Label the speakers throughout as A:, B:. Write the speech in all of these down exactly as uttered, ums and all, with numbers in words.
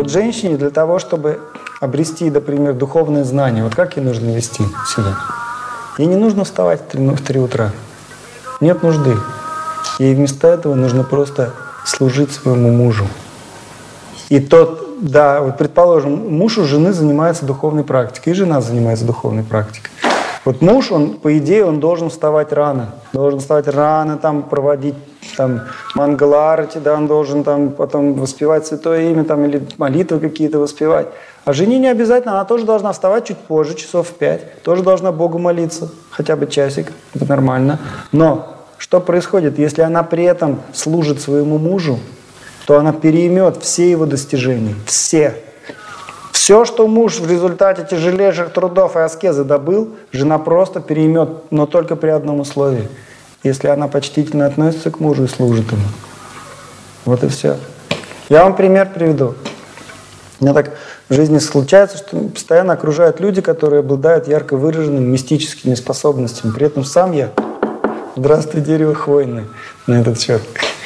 A: Вот женщине для того, чтобы обрести, например, духовное знание, вот как ей нужно вести себя? Ей не нужно вставать в три, в три утра. Нет нужды. Ей вместо этого нужно просто служить своему мужу. И тот, да, вот предположим, муж у жены занимается духовной практикой, и жена занимается духовной практикой. Вот муж, он, по идее, он должен вставать рано. Должен вставать рано, там, проводить там, мангаларати, да, он должен там, потом воспевать святое имя там, или молитвы какие-то воспевать. А жене не обязательно, она тоже должна вставать чуть позже, часов в пять. Тоже должна Богу молиться, хотя бы часик, это нормально. Но что происходит, если она при этом служит своему мужу, то она переймет все его достижения, все. Все, что муж в результате тяжелейших трудов и аскезы добыл, жена просто переймет, но только при одном условии. Если она почтительно относится к мужу и служит ему. Вот и все. Я вам пример приведу. У меня так в жизни случается, что постоянно окружают люди, которые обладают ярко выраженными мистическими способностями. При этом сам я, здравствуй, дерево хвойное, на этот счет.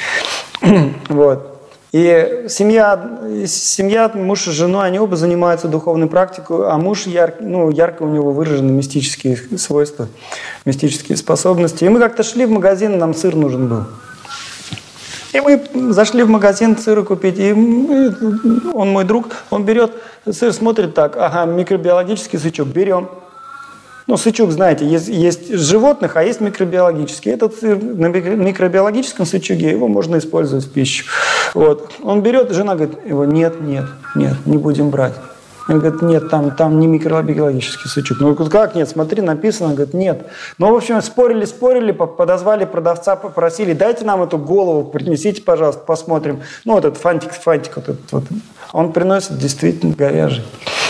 A: Вот. И семья, семья, муж и жена, они оба занимаются духовной практикой, а муж, яр, ну, ярко у него выражены мистические свойства, мистические способности. И мы как-то шли в магазин, нам сыр нужен был. И мы зашли в магазин сыра купить, и он мой друг, он берет сыр, смотрит так, ага, микробиологический сычок, берем. Ну, сычук, знаете, есть, есть животных, а есть микробиологический. Этот сыр на микробиологическом сычуге, его можно использовать в пищу. Вот. Он берет, жена говорит, его нет, нет, нет, не будем брать. Он говорит, нет, там, там не микробиологический сычук. Ну, как нет, смотри, написано. Он говорит, нет. Ну, в общем, спорили, спорили, подозвали продавца, попросили, дайте нам эту голову, принесите, пожалуйста, посмотрим. Ну, вот этот фантик, фантик, вот этот вот. Он приносит действительно говяжий.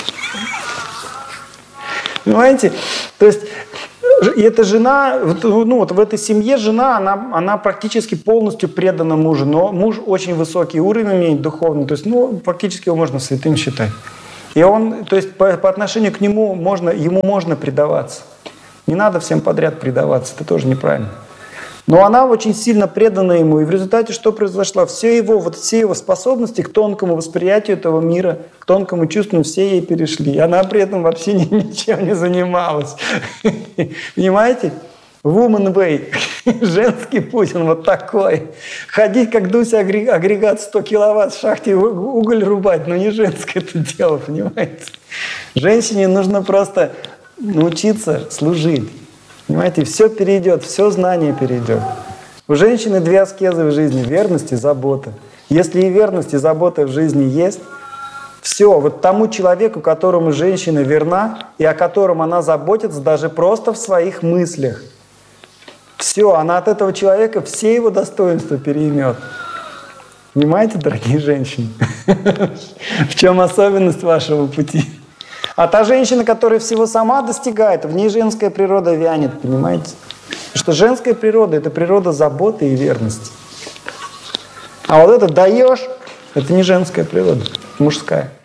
A: Понимаете? То есть, и эта жена, ну вот в этой семье жена, она, она практически полностью предана мужу, но муж очень высокий уровень имеет духовный, то есть, ну, фактически его можно святым считать. И он, то есть, по, по отношению к нему можно, ему можно предаваться. Не надо всем подряд предаваться, это тоже неправильно. Но она очень сильно предана ему, и в результате что произошло? Все его, вот все его способности к тонкому восприятию этого мира, к тонкому чувству, все ей перешли. И она при этом вообще ничем не занималась. Понимаете? Woman way. Женский путь, он вот такой. Ходить, как Дуся, агрегат сто киловатт в шахте, уголь рубать, но не женское это дело, понимаете? Женщине нужно просто научиться служить. Понимаете, все перейдет, все знание перейдет. У женщины две аскезы в жизни – верность и забота. Если и верность, и забота в жизни есть, все, вот тому человеку, которому женщина верна, и о котором она заботится даже просто в своих мыслях, все, она от этого человека все его достоинства переймет. Понимаете, дорогие женщины? В чем особенность вашего пути? А та женщина, которая всего сама достигает, в ней женская природа вянет, понимаете? Потому что женская природа – это природа заботы и верности. А вот это даешь – это не женская природа, это мужская.